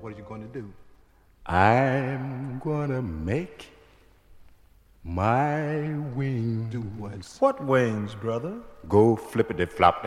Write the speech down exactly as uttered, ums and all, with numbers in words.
What are you going to do? I'm gonna make my wings. Do what? What wings, brother? Go flippity flop